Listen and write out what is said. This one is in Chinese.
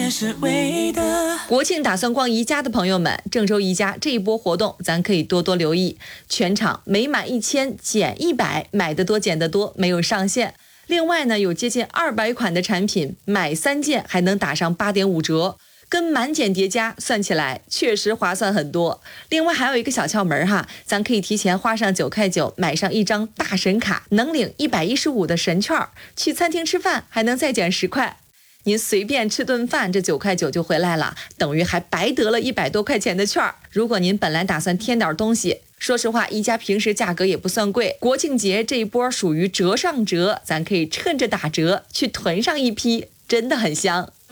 也是为的。 国庆打算逛宜家的朋友们，郑州宜家这一波活动咱可以多多留意，全场每满1000减100，买得多减得多，没有上限。另外呢，有接近200款的产品，买3件还能打上8.5折，跟满减叠加算起来确实划算很多。另外还有一个小窍门哈，咱可以提前花上9块9买上一张大神卡，能领115的神券，去餐厅吃饭还能再减10块。您随便吃顿饭，这9块9就回来了，等于还白得了100多块钱的券。如果您本来打算添点东西，说实话，宜家平时价格也不算贵，国庆节这一波属于折上折，咱可以趁着打折去囤上一批，真的很香。